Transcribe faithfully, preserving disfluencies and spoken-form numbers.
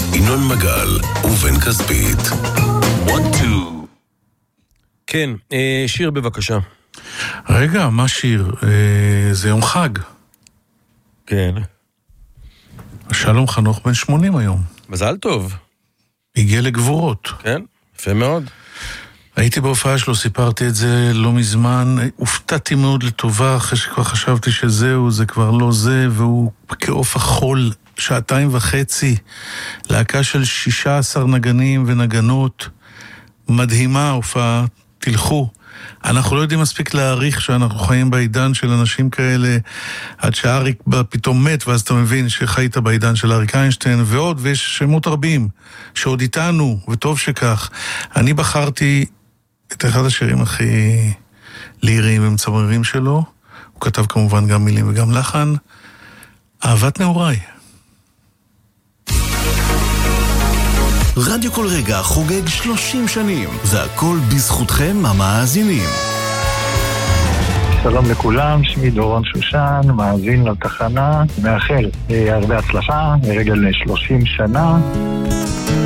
ינון מגל ובן כספית. one two. כן, שיר בבקשה. רגע, מה שיר? זה יום חג. כן. שלום חנוך בן שמונים היום. מזל טוב. הגיע לגבורות. כן, יפה מאוד. הייתי בהופעה שלו, סיפרתי את זה לא מזמן, הופתעתי מאוד לטובה, אחרי שכבר חשבתי שזהו, זה כבר לא זה, והוא כאוף החול, שעתיים וחצי, להקה של שישה עשר נגנים ונגנות, מדהימה הופעה, תלכו. אנחנו לא יודעים מספיק להעריך שאנחנו חיים בעידן של אנשים כאלה, עד שאריק פתאום מת, ואז אתה מבין שחיית בעידן של אריק איינשטיין, ועוד, ויש שמות רבים, שעוד איתנו, וטוב שכך. אני בחרתי את אחד השירים הכי ליריים ומצמררים שלו, הוא כתב כמובן גם מילים וגם לחן, אהבת נעוריי. רדיו כל רגע חוגג שלושים שנים, והכל בזכותכם המאזינים. שלום לכולם, שמי דורון שושן, מאזין לתחנה, מאחל הרבה הצלחה, לרגל שלושים שנה.